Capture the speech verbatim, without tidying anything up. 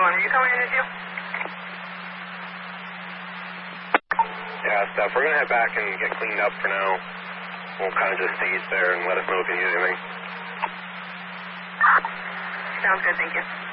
one. Are you coming in with you? Yeah, Steph, we're going to head back and get cleaned up for now. We'll kind of just stay there and let us know if you need anything. Sounds good, thank you.